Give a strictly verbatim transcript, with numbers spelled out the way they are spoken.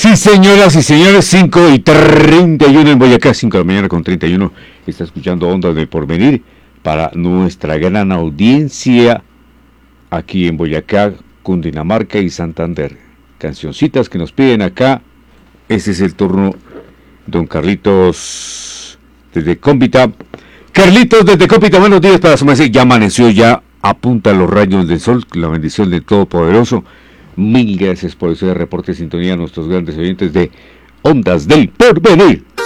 Sí, señoras y señores, cinco y treinta y uno en Boyacá, cinco de la mañana con treinta y uno. Está escuchando Ondas del Porvenir para nuestra gran audiencia aquí en Boyacá, Cundinamarca y Santander. Cancioncitas que nos piden acá. Ese es el turno, don Carlitos desde Cómpita. Carlitos desde Cómpita, buenos días para su merced. Ya amaneció, ya apunta los rayos del sol, la bendición del Todopoderoso. Mil gracias por ese reporte de sintonía a nuestros grandes oyentes de Ondas del Porvenir.